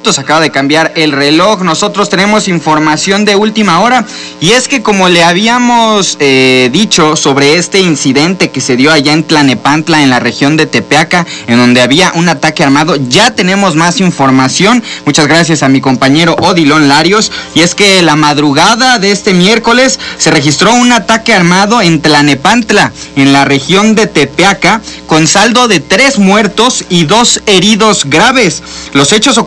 minutos, acaba de cambiar el reloj. Nosotros tenemos información de última hora y es que como le habíamos dicho sobre este incidente que se dio allá en Tlanepantla, en la región de Tepeaca, en donde había un ataque armado, ya tenemos más información. Muchas gracias a mi compañero Odilon Larios. Y es que la madrugada de este miércoles se registró un ataque armado en Tlanepantla, en la región de Tepeaca, con saldo de 3 muertos y 2 heridos graves. Los hechos